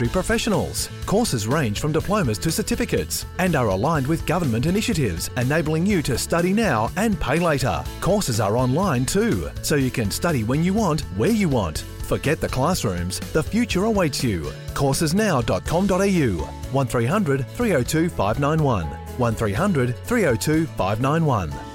industry professionals. Courses range from diplomas to certificates and are aligned with government initiatives, enabling you to study now and pay later. Courses are online too, so you can study when you want, where you want. Forget the classrooms, the future awaits you. Coursesnow.com.au 1300 302 591 1300 302 591.